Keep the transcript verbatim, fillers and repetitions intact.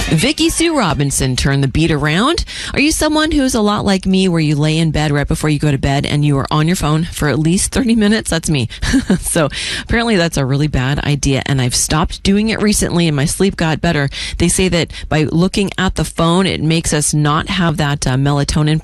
Vicky Sue Robinson turned the beat around. Are you someone who's a lot like me where you lay in bed right before you go to bed and you are on your phone for at least thirty minutes? That's me. So apparently that's a really bad idea, and I've stopped doing it recently and my sleep got better. They say that by looking at the phone, it makes us not have that uh, melatonin